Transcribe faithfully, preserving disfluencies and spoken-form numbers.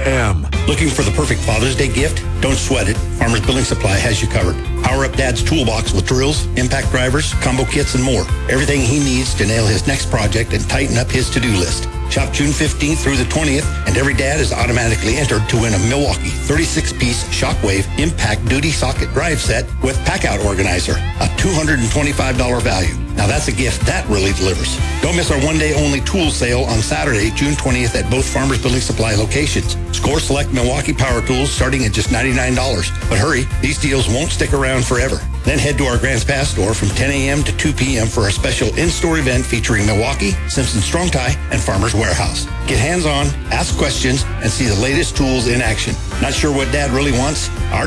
M. Looking for the perfect Father's Day gift? Don't sweat it. Farmers Building Supply has you covered. Power up Dad's toolbox with drills, impact drivers, combo kits, and more. Everything he needs to nail his next project and tighten up his to-do list. Shop June fifteenth through the twentieth, and every dad is automatically entered to win a Milwaukee thirty-six piece Shockwave Impact Duty Socket Drive Set with Packout Organizer, a two hundred twenty-five dollars value. Now that's a gift that really delivers. Don't miss our one-day-only tool sale on Saturday, June twentieth at both Farmers Building Supply locations. Score select Milwaukee power tools starting at just ninety-nine dollars. But hurry, these deals won't stick around forever. Then head to our Grants Pass store from ten a.m. to two p.m. for a special in-store event featuring Milwaukee, Simpson Strong-Tie, and Farmers Warehouse. Get hands-on, ask questions, and see the latest tools in action. Not sure what Dad really wants? Our